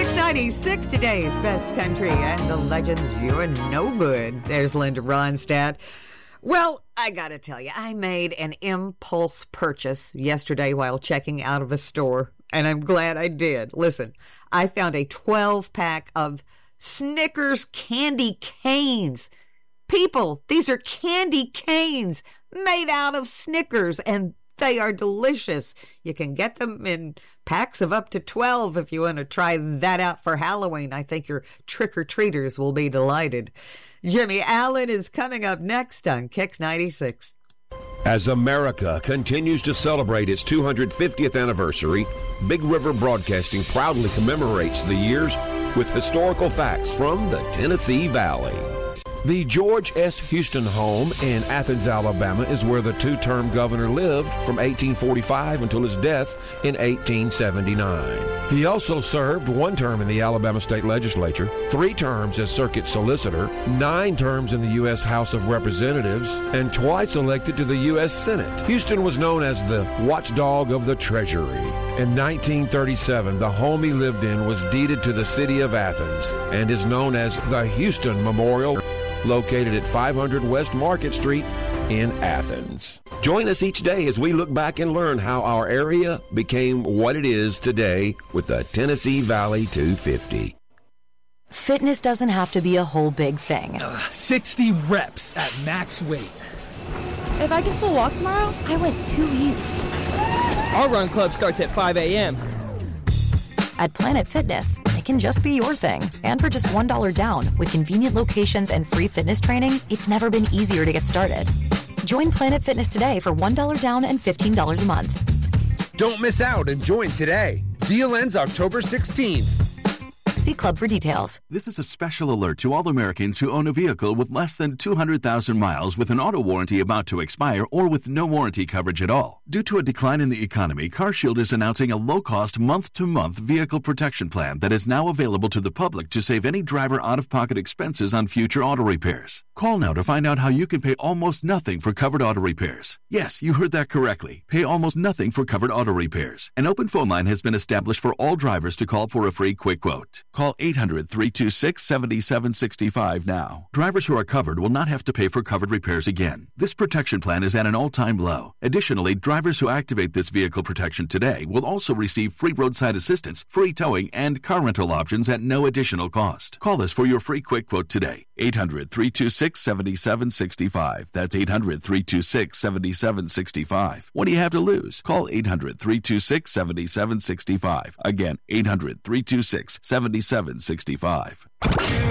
Kix 96, today's best country and the legends you're no good. There's Linda Ronstadt. Well, I gotta tell you, I made an impulse purchase yesterday while checking out of a store, and I'm glad I did. Listen, I found a 12-pack of Snickers candy canes. People, these are candy canes made out of Snickers, and they are delicious. You can get them in packs of up to 12 if you want to try that out for Halloween. I think your trick-or-treaters will be delighted. Jimmy Allen is coming up next on Kix 96. As America continues to celebrate its 250th anniversary, Big River Broadcasting proudly commemorates the years with historical facts from the Tennessee Valley. The George S. Houston home in Athens, Alabama is where the two-term governor lived from 1845 until his death in 1879. He also served one term in the Alabama State Legislature, 3 terms as circuit solicitor, 9 terms in the U.S. House of Representatives, and twice elected to the U.S. Senate. Houston was known as the watchdog of the Treasury. In 1937, the home he lived in was deeded to the city of Athens and is known as the Houston Memorial, located at 500 West Market Street in Athens. Join us each day as we look back and learn how our area became what it is today with the Tennessee Valley 250. Fitness doesn't have to be a whole big thing. 60 reps at max weight. If I can still walk tomorrow, I went too easy. Our run club starts at 5 a.m. At Planet Fitness, it can just be your thing. And for just $1 down, with convenient locations and free fitness training, it's never been easier to get started. Join Planet Fitness today for $1 down and $15 a month. Don't miss out and join today. Deal ends October 16th. See Club for details. This is a special alert to all Americans who own a vehicle with less than 200,000 miles with an auto warranty about to expire or with no warranty coverage at all. Due to a decline in the economy, CarShield is announcing a low-cost month-to-month vehicle protection plan that is now available to the public to save any driver out-of-pocket expenses on future auto repairs. Call now to find out how you can pay almost nothing for covered auto repairs. Yes, you heard that correctly. Pay almost nothing for covered auto repairs. An open phone line has been established for all drivers to call for a free quick quote. Call 800-326-7765 now. Drivers who are covered will not have to pay for covered repairs again. This protection plan is at an all-time low. Additionally, drivers who activate this vehicle protection today will also receive free roadside assistance, free towing, and car rental options at no additional cost. Call us for your free quick quote today. 800-326-7765. That's 800-326-7765. What do you have to lose? Call 800-326-7765. Again, 800-326-7765.